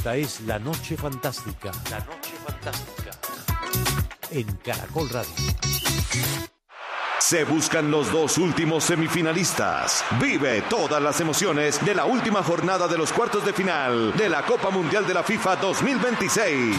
Esta es La Noche Fantástica. La Noche Fantástica. En Caracol Radio. Se buscan los dos últimos semifinalistas. Vive todas las emociones de la última jornada de los cuartos de final de la Copa Mundial de la FIFA 2026.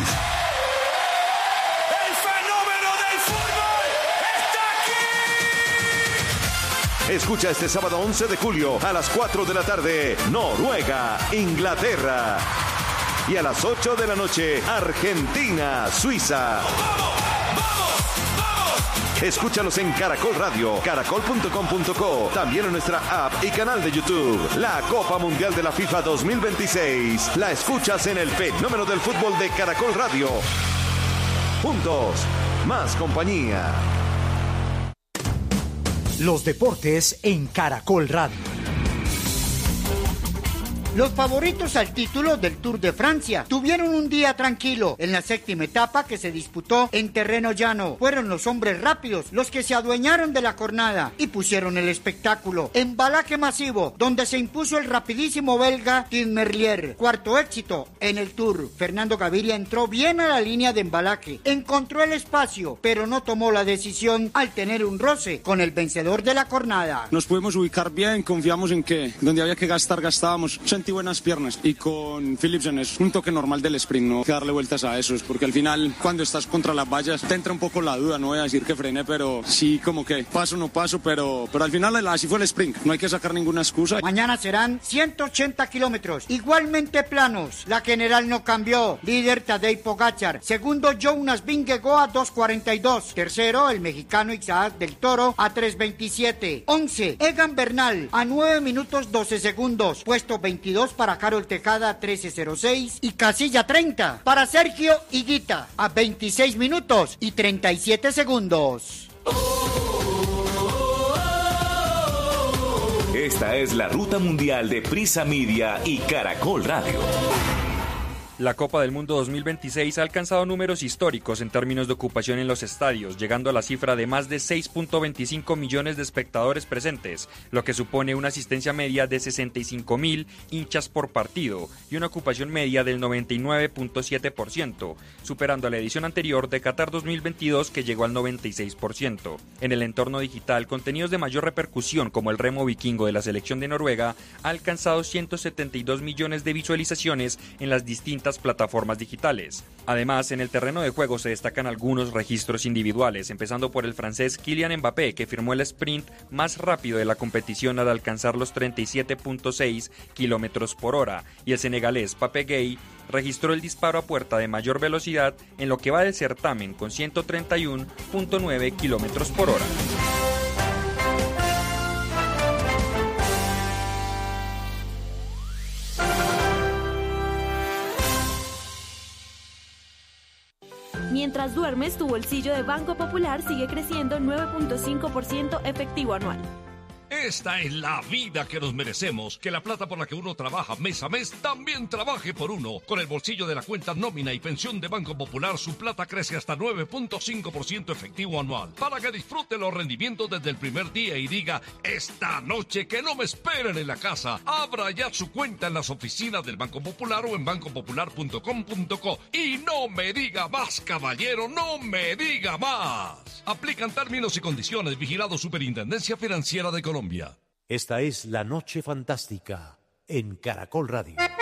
Escucha este sábado 11 de julio a las 4 de la tarde, Noruega, Inglaterra. Y a las 8 de la noche, Argentina, Suiza. Escúchalos en Caracol Radio, caracol.com.co, también en nuestra app y canal de YouTube. La Copa Mundial de la FIFA 2026. La escuchas en el fenómeno del fútbol de Caracol Radio. Juntos, más compañía. Los deportes en Caracol Radio. Los favoritos al título del Tour de Francia tuvieron un día tranquilo en la séptima etapa que se disputó en terreno llano. Fueron los hombres rápidos los que se adueñaron de la jornada y pusieron el espectáculo. Embalaje masivo, donde se impuso el rapidísimo belga Tim Merlier. Cuarto éxito en el Tour. Fernando Gaviria entró bien a la línea de embalaje, encontró el espacio, pero no tomó la decisión al tener un roce con el vencedor de la jornada. Nos pudimos ubicar bien, confiamos en que donde había que gastar, gastábamos. Sentí buenas piernas y con Philipsen es un toque normal del sprint, no hay que darle vueltas a esos, porque al final cuando estás contra las vallas te entra un poco la duda, no voy a decir que frene, pero sí como que paso no paso, pero al final así fue el sprint, no hay que sacar ninguna excusa. Mañana serán 180 kilómetros, igualmente planos. La general no cambió, líder Tadej Pogačar, segundo Jonas Vingegaard a 2:42, tercero el mexicano Isaac del Toro a 3:27, 11 Egan Bernal a 9 minutos 12 segundos, puesto 22 para Carol Tejada 13:06 y casilla 30 para Sergio Higuita a 26 minutos y 37 segundos. Esta es la ruta mundial de Prisa Media y Caracol Radio. La Copa del Mundo 2026 ha alcanzado números históricos en términos de ocupación en los estadios, llegando a la cifra de más de 6.25 millones de espectadores presentes, lo que supone una asistencia media de 65.000 hinchas por partido y una ocupación media del 99.7%, superando a la edición anterior de Qatar 2022 que llegó al 96%. En el entorno digital, contenidos de mayor repercusión como el remo vikingo de la selección de Noruega ha alcanzado 172 millones de visualizaciones en las distintas plataformas digitales. Además, en el terreno de juego se destacan algunos registros individuales, empezando por el francés Kylian Mbappé, que firmó el sprint más rápido de la competición al alcanzar los 37.6 kilómetros por hora, y el senegalés Pape Gueye registró el disparo a puerta de mayor velocidad en lo que va del certamen con 131.9 kilómetros por hora. Mientras duermes, tu bolsillo de Banco Popular sigue creciendo 9.5% efectivo anual. Esta es la vida que nos merecemos. Que la plata por la que uno trabaja mes a mes también trabaje por uno. Con el bolsillo de la cuenta nómina y pensión de Banco Popular, su plata crece hasta 9.5% efectivo anual. Para que disfrute los rendimientos desde el primer día y diga, esta noche que no me esperen en la casa. Abra ya su cuenta en las oficinas del Banco Popular o en bancopopular.com.co. Y no me diga más, caballero, no me diga más. Aplican términos y condiciones. Vigilado Superintendencia Financiera de Colombia. Esta es La Noche Fantástica en Caracol Radio.